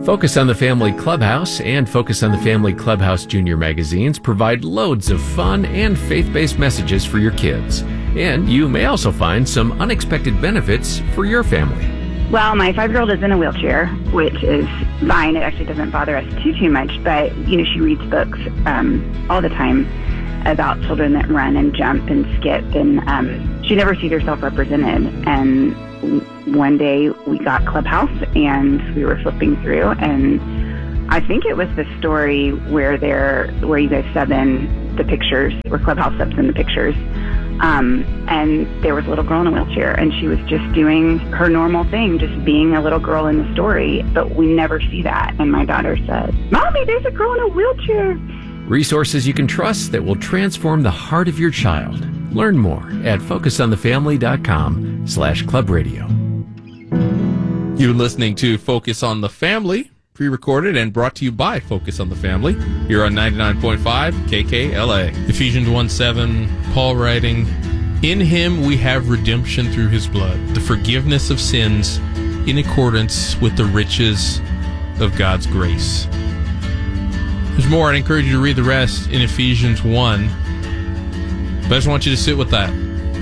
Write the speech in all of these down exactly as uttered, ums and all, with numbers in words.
Focus on the Family Clubhouse and Focus on the Family Clubhouse Junior magazines provide loads of fun and faith-based messages for your kids. And you may also find some unexpected benefits for your family. Well, my five-year-old is in a wheelchair, which is fine. It actually doesn't bother us too, too much. But, you know, she reads books um, all the time about children that run and jump and skip. And um, she never sees herself represented. And one day we got Clubhouse and we were flipping through, and I think it was the story where they're where you guys sub in the pictures, where Clubhouse subs in the pictures. Um, and there was a little girl in a wheelchair, and she was just doing her normal thing, just being a little girl in the story, but we never see that. And my daughter said, "Mommy, there's a girl in a wheelchair." Resources you can trust that will transform the heart of your child. Learn more at focus on the family dot com slash club radio. You're listening to Focus on the Family, pre-recorded and brought to you by Focus on the Family, here on ninety-nine point five K K L A. Ephesians one seven, Paul writing, "In him we have redemption through his blood, the forgiveness of sins in accordance with the riches of God's grace." There's more. I'd encourage you to read the rest in Ephesians one. But I just want you to sit with that.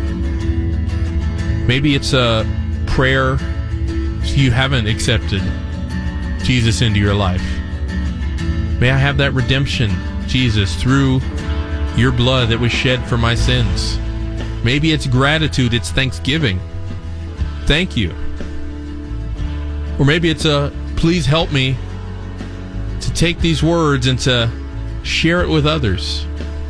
Maybe it's a prayer if you haven't accepted Jesus into your life. May I have that redemption, Jesus, through your blood that was shed for my sins. Maybe it's gratitude, it's thanksgiving. Thank you. Or maybe it's a please help me to take these words and to share it with others.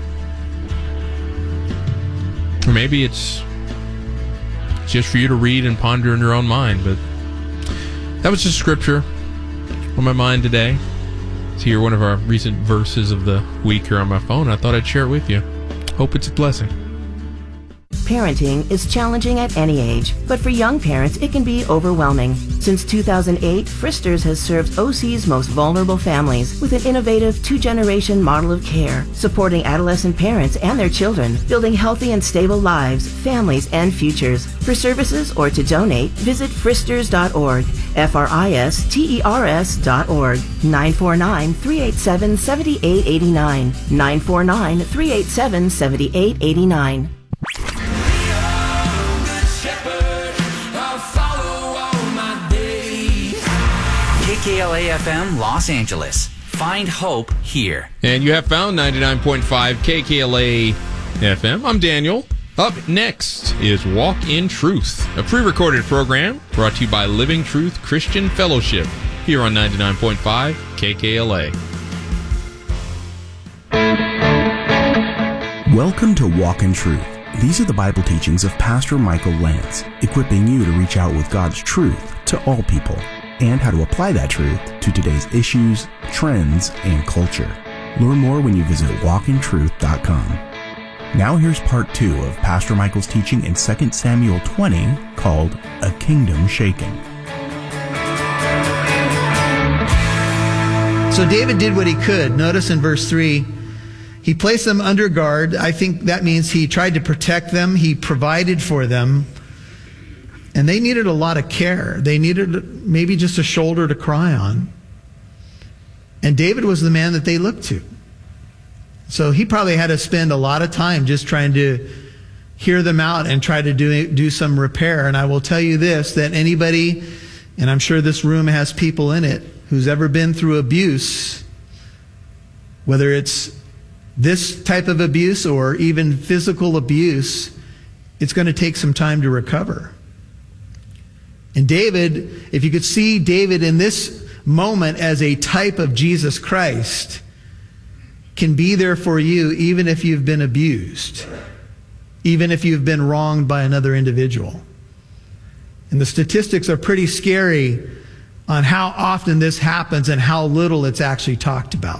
Or maybe it's just for you to read and ponder in your own mind. But that was just scripture on my mind today. To hear one of our recent verses of the week here on my phone. I thought I'd share it with you. Hope it's a blessing. Parenting is challenging at any age, but for young parents, it can be overwhelming. Since two thousand eight, Fristers has served O C's most vulnerable families with an innovative two-generation model of care, supporting adolescent parents and their children, building healthy and stable lives, families, and futures. For services or to donate, visit fristers dot org, F R I S T E R S dot org, nine four nine, three eight seven, seven eight eight nine, nine four nine, three eight seven, seven eight eight nine. K K L A F M Los Angeles. Find hope here. And you have found ninety-nine point five K K L A F M. I'm Daniel. Up next is Walk in Truth, a pre-recorded program brought to you by Living Truth Christian Fellowship here on ninety-nine point five K K L A. Welcome to Walk in Truth. These are the Bible teachings of Pastor Michael Lance, equipping you to reach out with God's truth to all people, and how to apply that truth to today's issues, trends, and culture. Learn more when you visit walk in truth dot com. Now here's part two of Pastor Michael's teaching in Second Samuel twenty called A Kingdom Shaken. So David did what he could. Notice in verse three, he placed them under guard. I think that means he tried to protect them. He provided for them. And they needed a lot of care. They needed maybe just a shoulder to cry on. And David was the man that they looked to. So he probably had to spend a lot of time just trying to hear them out and try to do, do some repair. And I will tell you this, that anybody, and I'm sure this room has people in it, who's ever been through abuse, whether it's this type of abuse or even physical abuse, it's going to take some time to recover. And David, if you could see David in this moment as a type of Jesus Christ, can be there for you even if you've been abused, even if you've been wronged by another individual. And the statistics are pretty scary on how often this happens and how little it's actually talked about.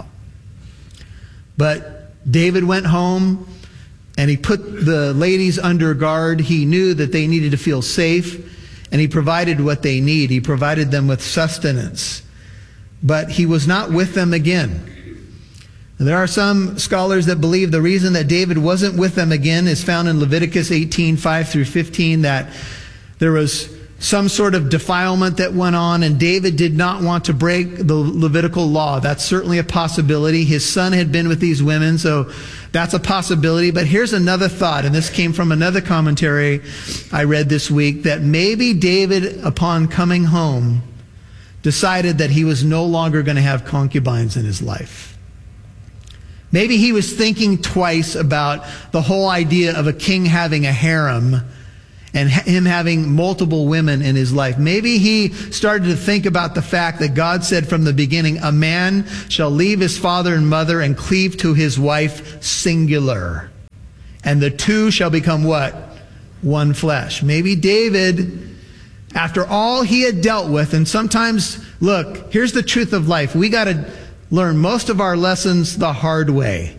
But David went home and he put the ladies under guard. He knew that they needed to feel safe. And he provided what they need. He provided them with sustenance. But he was not with them again. And there are some scholars that believe the reason that David wasn't with them again is found in Leviticus eighteen, five through fifteen, that there was some sort of defilement that went on, and David did not want to break the Levitical law. That's certainly a possibility. His son had been with these women, so that's a possibility. But here's another thought, and this came from another commentary I read this week, that maybe David, upon coming home, decided that he was no longer going to have concubines in his life. Maybe he was thinking twice about the whole idea of a king having a harem and him having multiple women in his life. Maybe he started to think about the fact that God said from the beginning, a man shall leave his father and mother and cleave to his wife, singular. And the two shall become what? One flesh. Maybe David, after all he had dealt with, and sometimes, look, here's the truth of life. We got to learn most of our lessons the hard way.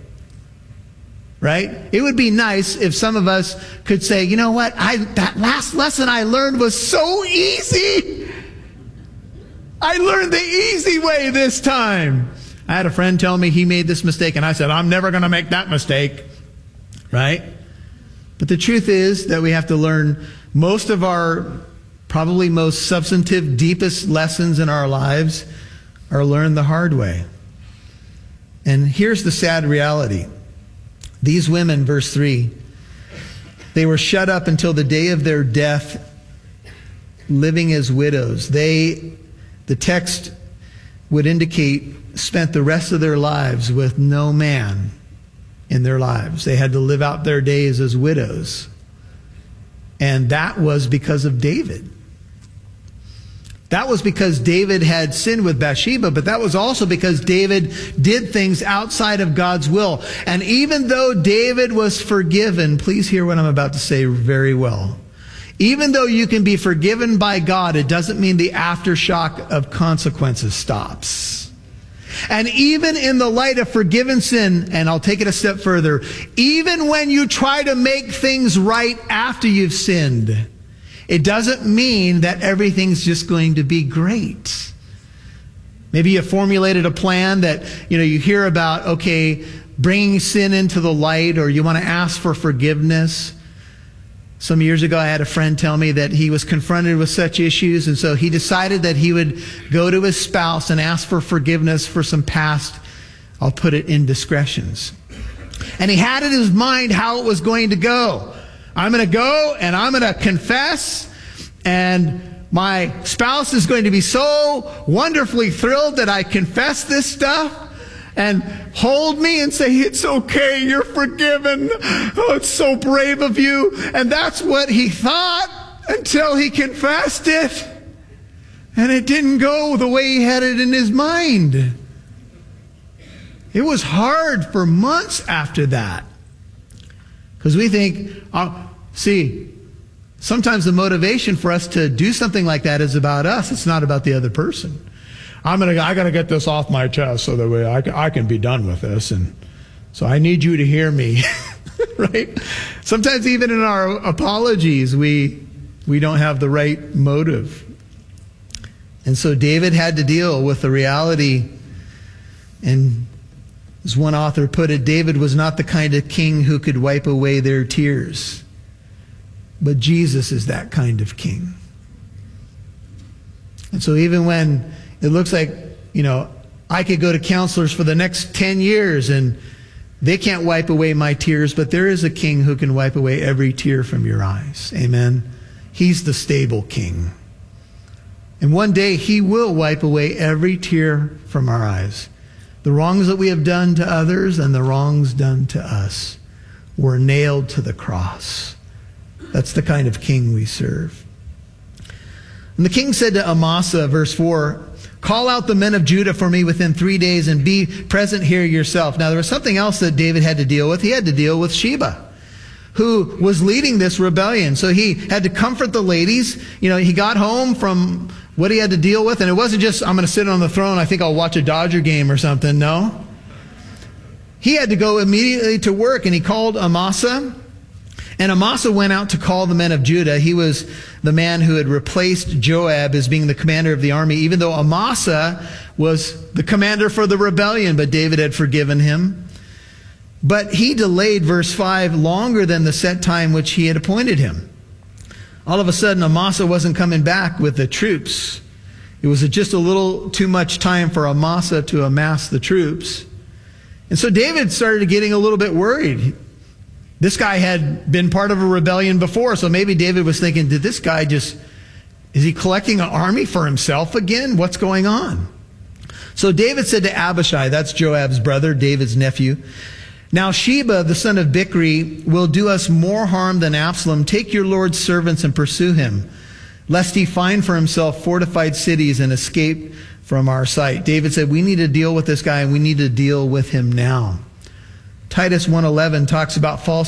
Right? It would be nice if some of us could say, you know what, I that last lesson I learned was so easy. I learned the easy way this time. I had a friend tell me he made this mistake, and I said, I'm never going to make that mistake. Right? But the truth is that we have to learn most of our probably most substantive, deepest lessons in our lives are learned the hard way. And here's the sad reality. These women, verse three, they were shut up until the day of their death, living as widows. They, the text would indicate, spent the rest of their lives with no man in their lives. They had to live out their days as widows. And that was because of David. That was because David had sinned with Bathsheba, but that was also because David did things outside of God's will. And even though David was forgiven, please hear what I'm about to say very well. Even though you can be forgiven by God, it doesn't mean the aftershock of consequences stops. And even in the light of forgiven sin, and I'll take it a step further, even when you try to make things right after you've sinned, it doesn't mean that everything's just going to be great. Maybe you formulated a plan that, you know, you hear about, okay, bringing sin into the light, or you want to ask for forgiveness. Some years ago, I had a friend tell me that he was confronted with such issues, and so he decided that he would go to his spouse and ask for forgiveness for some past, I'll put it, indiscretions. And he had in his mind how it was going to go. I'm going to go and I'm going to confess, and my spouse is going to be so wonderfully thrilled that I confess this stuff and hold me and say, it's okay, you're forgiven. Oh, it's so brave of you. And that's what he thought until he confessed it. And it didn't go the way he had it in his mind. It was hard for months after that. Because we think, oh, see, sometimes the motivation for us to do something like that is about us. It's not about the other person. I'm gonna, I gotta get this off my chest so that way I can, I can be done with this. And so I need you to hear me, right? Sometimes even in our apologies, we, we don't have the right motive. And so David had to deal with the reality, and as one author put it, David was not the kind of king who could wipe away their tears. But Jesus is that kind of king. And so even when it looks like, you know, I could go to counselors for the next ten years and they can't wipe away my tears, but there is a king who can wipe away every tear from your eyes. Amen. He's the stable king. And one day he will wipe away every tear from our eyes. The wrongs that we have done to others and the wrongs done to us were nailed to the cross. That's the kind of king we serve. And the king said to Amasa, verse four, call out the men of Judah for me within three days and be present here yourself. Now, there was something else that David had to deal with. He had to deal with Sheba, who was leading this rebellion. So he had to comfort the ladies. You know, he got home from what he had to deal with, and it wasn't just, I'm going to sit on the throne, I think I'll watch a Dodger game or something. No. He had to go immediately to work, and he called Amasa. And Amasa went out to call the men of Judah. He was the man who had replaced Joab as being the commander of the army, even though Amasa was the commander for the rebellion, but David had forgiven him. But he delayed, verse five, longer than the set time which he had appointed him. all of a sudden Amasa wasn't coming back with the troops. It was just a little too much time for Amasa to amass the troops. And so David started getting a little bit worried. This guy had been part of a rebellion before, so maybe David was thinking, did this guy just, is he collecting an army for himself again? What's going on? So David said to Abishai, that's Joab's brother, David's nephew, now Sheba, the son of Bichri, will do us more harm than Absalom. Take your Lord's servants and pursue him, lest he find for himself fortified cities and escape from our sight. David said, we need to deal with this guy, and we need to deal with him now. Titus one eleven talks about false